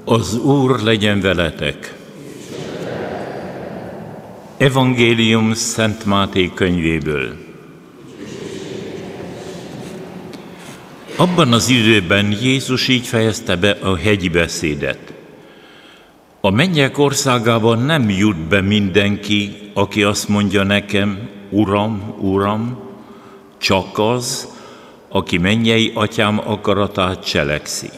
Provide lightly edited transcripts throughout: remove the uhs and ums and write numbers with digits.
Az Úr legyen veletek! Evangélium Szent Máté könyvéből. Abban az időben Jézus így fejezte be a hegyi beszédet. A mennyek országában nem jut be mindenki, aki azt mondja nekem, Uram, Uram, csak az, aki mennyei atyám akaratát cselekszi.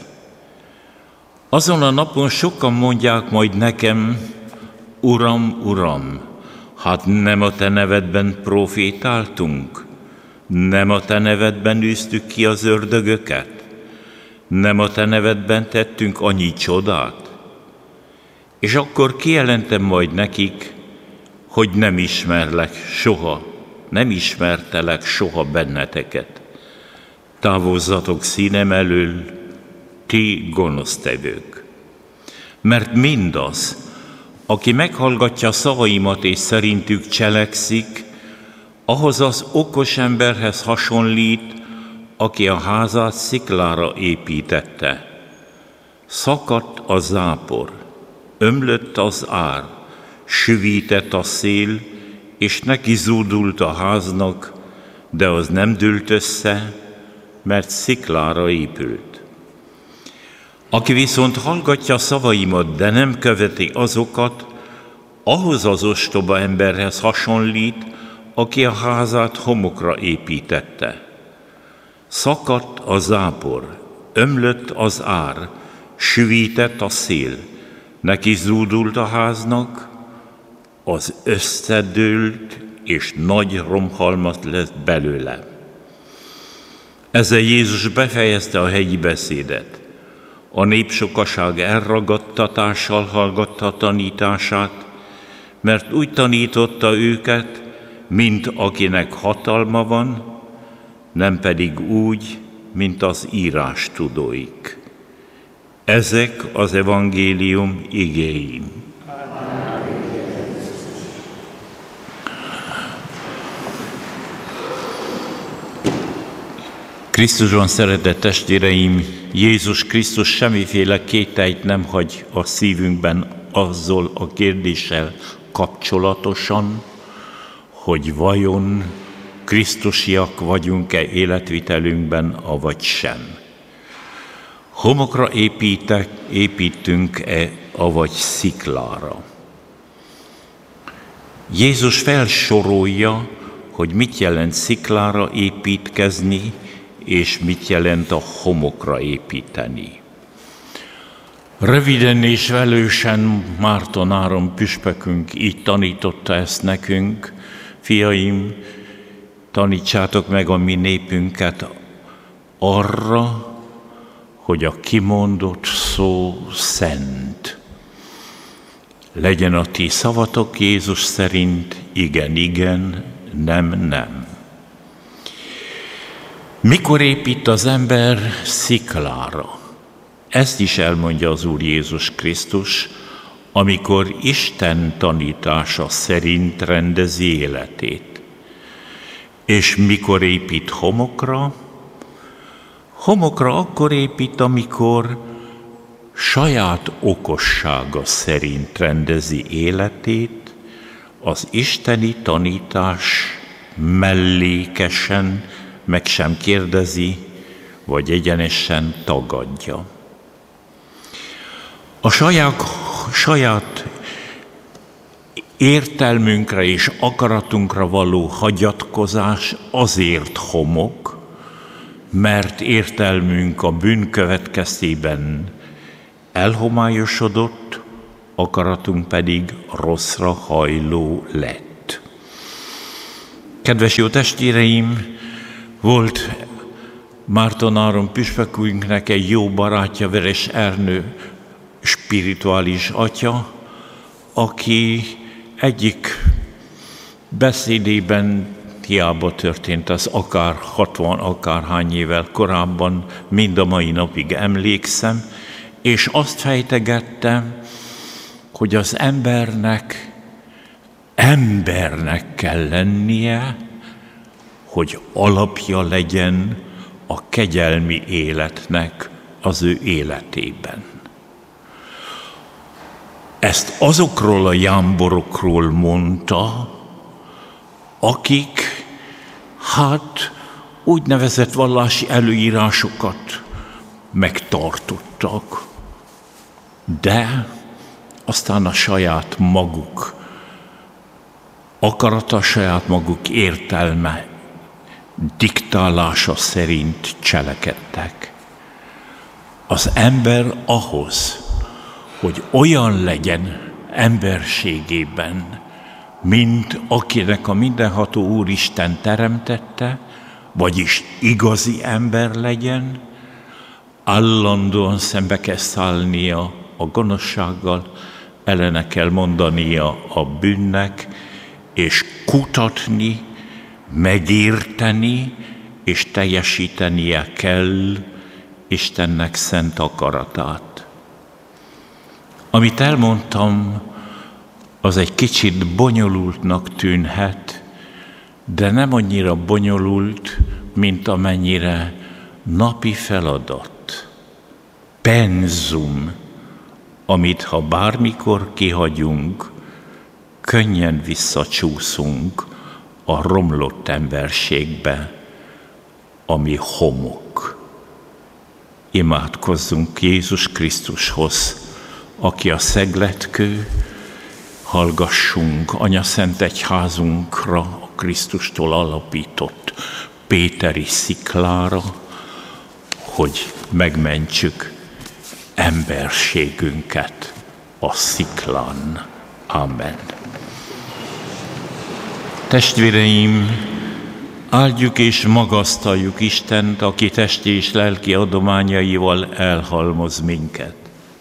Azon a napon sokan mondják majd nekem, Uram, Uram, hát nem a te nevedben profétáltunk? Nem a te nevedben űztük ki az ördögöket? Nem a te nevedben tettünk annyi csodát? És akkor kijelentem majd nekik, hogy nem ismerlek soha, nem ismertelek soha benneteket. Távozzatok színem elől, ti gonosztevők. Mert mindaz, aki meghallgatja szavaimat és szerintük cselekszik, ahhoz az okos emberhez hasonlít, aki a házát sziklára építette. Szakadt a zápor, ömlött az ár, süvített a szél, és neki zúdult a háznak, de az nem dőlt össze, mert sziklára épült. Aki viszont hallgatja szavaimat, de nem követi azokat, ahhoz az ostoba emberhez hasonlít, aki a házát homokra építette. Szakadt a zápor, ömlött az ár, süvített a szél, neki zúdult a háznak, az összedőlt, és nagy romhalmaz lett belőle. Ezzel Jézus befejezte a hegyi beszédet. A népsokaság elragadtatással hallgatta a tanítását, mert úgy tanította őket, mint akinek hatalma van, nem pedig úgy, mint az írástudóik. Ezek az evangélium igéi. Krisztusban szeretett testvéreim, Jézus Krisztus semmiféle kételyt nem hagy a szívünkben azzal a kérdéssel kapcsolatosan, hogy vajon krisztusiak vagyunk-e életvitelünkben, avagy sem. Homokra építünk-e, avagy sziklára. Jézus felsorolja, hogy mit jelent sziklára építkezni, és mit jelent a homokra építeni. Röviden és velősen Márton Áron püspökünk így tanította ezt nekünk. Fiaim, tanítsátok meg a mi népünket arra, hogy a kimondott szó szent. Legyen a ti szavatok Jézus szerint igen, igen, nem, nem. Mikor épít az ember sziklára? Ezt is elmondja az Úr Jézus Krisztus, amikor Isten tanítása szerint rendezi életét. És mikor épít homokra? Homokra akkor épít, amikor saját okossága szerint rendezi életét, az isteni tanítás mellékesen meg sem kérdezi, vagy egyenesen tagadja. A saját értelmünkre és akaratunkra való hagyatkozás azért homok, mert értelmünk a bűn következtében elhomályosodott, akaratunk pedig rosszra hajló lett. Kedves jó testvéreim, volt Márton Áron püspökünknek egy jó barátja, Veres Ernő, spirituális atya, aki egyik beszédében, hiába történt az akár 60 akárhány évvel korábban, mind a mai napig emlékszem, és azt fejtegette, hogy az embernek kell lennie, hogy alapja legyen a kegyelmi életnek az ő életében. Ezt azokról a jámborokról mondta, akik úgynevezett vallási előírásokat megtartottak, de aztán a saját maguk akarata, a saját maguk értelme diktálása szerint cselekedtek. Az ember ahhoz, hogy olyan legyen emberségében, mint akinek a mindenható Úristen teremtette, vagyis igazi ember legyen, állandóan szembe kell szállnia a gonoszsággal, ellene kell mondania a bűnnek, és kutatni, megérteni, és teljesítenie kell Istennek szent akaratát. Amit elmondtam, az egy kicsit bonyolultnak tűnhet, de nem annyira bonyolult, mint amennyire napi feladat, penzum, amit ha bármikor kihagyunk, könnyen visszacsúszunk a romlott emberségbe, ami homok. Imádkozzunk Jézus Krisztushoz, aki a szegletkő, hallgassunk Anyaszent Egyházunkra, a Krisztustól alapított péteri sziklára, hogy megmentsük emberségünket a sziklán. Amen. Testvéreim, áldjuk és magasztaljuk Istent, aki testi és lelki adományaival elhalmoz minket.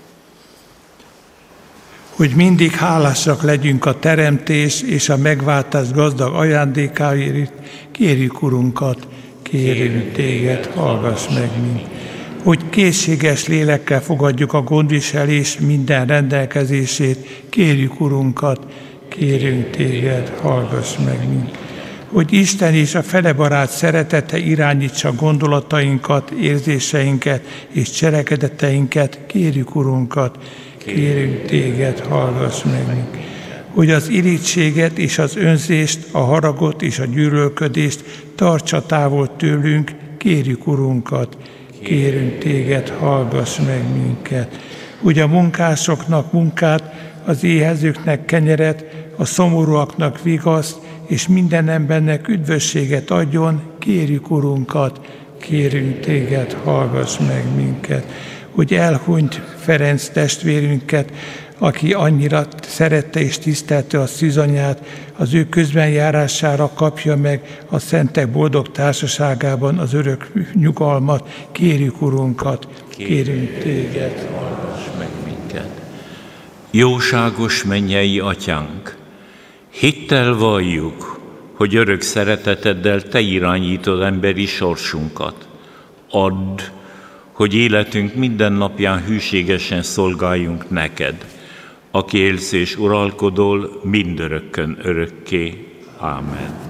Hogy mindig hálásak legyünk a teremtés és a megváltás gazdag ajándékáért, kérjük Urunkat, kérünk téged, hallgass meg minket. Hogy készséges lélekkel fogadjuk a gondviselés minden rendelkezését, kérjük Urunkat, kérünk téged, hallgass meg minket. Hogy Isten és a felebarát szeretete irányítsa gondolatainkat, érzéseinket és cselekedeteinket, kérjük Urunkat, kérünk téged, hallgass meg minket. Hogy az irítséget és az önzést, a haragot és a gyűlölködést tartsa távol tőlünk, kérjük Urunkat, kérünk téged, hallgass meg minket. Hogy a munkásoknak munkát, az éhezőknek kenyeret, a szomorúaknak vigaszt, és minden embernek üdvösséget adjon, kérjük Urunkat, kérünk téged, hallgass meg minket. Hogy elhunyt Ferenc testvérünket, aki annyira szerette és tisztelte a szűzanyját, az ő közbenjárására kapja meg a szentek boldog társaságában az örök nyugalmat. Kérjük Urunkat, kérünk téged, hallgass meg minket. Jóságos mennyei Atyánk, hittel valljuk, hogy örök szereteteddel te irányítod emberi sorsunkat. Add, hogy életünk minden napján hűségesen szolgáljunk neked, aki élsz és uralkodol mindörökkön örökké. Ámen.